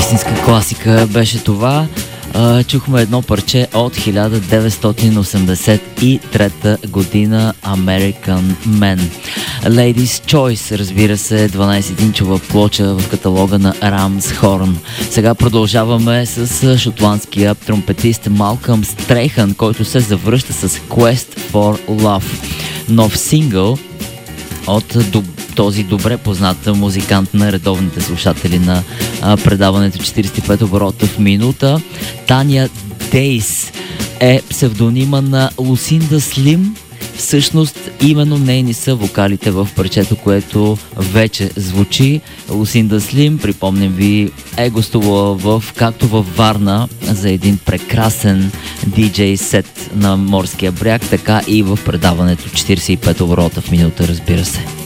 Истинска класика беше това. Чухме едно парче от 1983 година, American Man. Ladies Choice, разбира се, 12-инчова плоча в каталога на Ramshorn. Сега продължаваме с шотландския тромпетист Малкъм Стрехан, който се завръща с Quest for Love. Нов сингъл от този добре познат музикант на редовните слушатели на предаването 45 оборота в минута. Таня Дейс е псевдонима на Лусинда Слим. Всъщност, именно нейни са вокалите в парчето, което вече звучи. Лусинда Слим, припомням ви, е гостувала както във Варна за един прекрасен диджей сет на Морския бряг, така и в предаването 45 оборота в минута, разбира се.